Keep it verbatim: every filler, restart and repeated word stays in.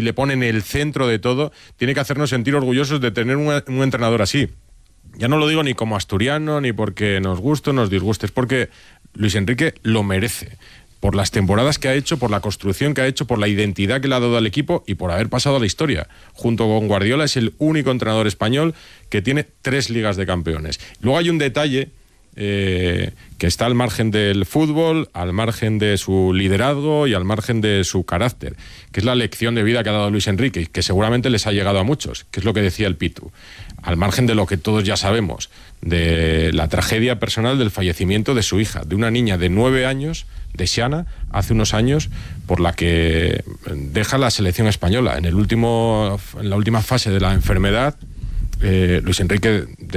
le pone en el centro de todo, tiene que hacernos sentir orgullosos de tener un, un entrenador así. Ya no lo digo ni como asturiano, ni porque nos guste o nos disguste, es porque Luis Enrique lo merece. Por las temporadas que ha hecho, por la construcción que ha hecho, por la identidad que le ha dado al equipo y por haber pasado a la historia. Junto con Guardiola es el único entrenador español que tiene tres ligas de campeones. Luego hay un detalle eh, que está al margen del fútbol, al margen de su liderazgo y al margen de su carácter, que es la lección de vida que ha dado Luis Enrique, que seguramente les ha llegado a muchos, que es lo que decía el Pitu. Al margen de lo que todos ya sabemos, de la tragedia personal del fallecimiento de su hija, de una niña de nueve años, de Xiana, hace unos años, por la que deja la selección española. En el último, en la última fase de la enfermedad, eh, Luis Enrique